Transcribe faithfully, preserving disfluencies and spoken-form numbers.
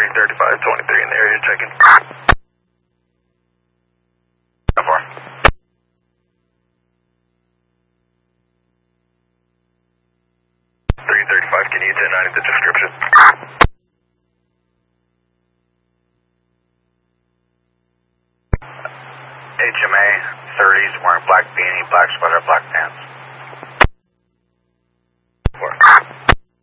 three thirty-five twenty-three in the area checking. How far? three thirty-five, can you ten nine the description? H M A, thirties, wearing black beanie, black sweater, black pants.